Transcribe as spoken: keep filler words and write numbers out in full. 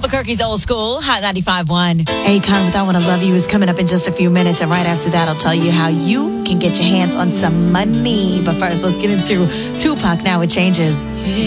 Albuquerque's Old School, Hot ninety-five point one. Akon with I Wanna Love You is coming up in just a few minutes. And right after that, I'll tell you how you can get your hands on some money. But first, let's get into Tupac, Now It Changes.